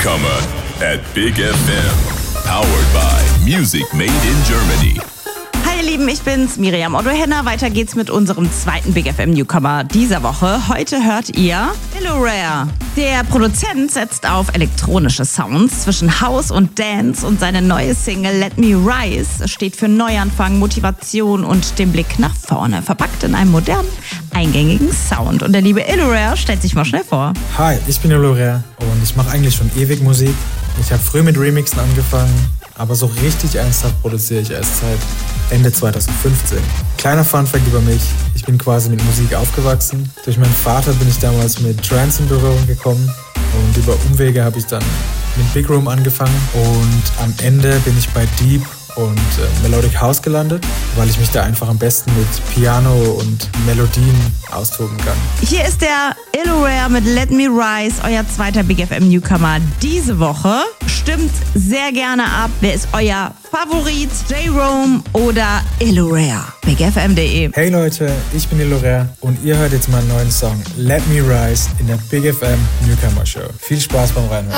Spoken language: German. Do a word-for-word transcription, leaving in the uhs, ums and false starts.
Newcomer at Big F M. Powered by Music Made in Germany. Hi ihr Lieben, ich bin's, Miriam Otto-Henner. Weiter geht's mit unserem zweiten Big F M Newcomer dieser Woche. Heute hört ihr Illorare. Der Produzent setzt auf elektronische Sounds zwischen House und Dance und seine neue Single Let Me Rise steht für Neuanfang, Motivation und den Blick nach vorne. Verpackt in einem modernen, eingängigen Sound. Und der liebe Illorare stellt sich mal schnell vor. Hi, ich bin Illorare und ich mache eigentlich schon ewig Musik. Ich habe früh mit Remixen angefangen, aber so richtig ernsthaft produziere ich erst seit Ende zwanzig fünfzehn. Kleiner Funfact über mich, ich bin quasi mit Musik aufgewachsen. Durch meinen Vater bin ich damals mit Trance in Berührung gekommen und über Umwege habe ich dann mit Big Room angefangen und am Ende bin ich bei Deep und äh, Melodic House gelandet, weil ich mich da einfach am besten mit Piano und Melodien austoben kann. Hier ist der Illorare mit Let Me Rise, euer zweiter Big F M Newcomer diese Woche. Stimmt sehr gerne ab. Wer ist euer Favorit? J-Rome oder Illorare? big f m punkt d e. Hey Leute, ich bin Illorare und ihr hört jetzt meinen neuen Song Let Me Rise in der Big F M Newcomer Show. Viel Spaß beim Reinhören.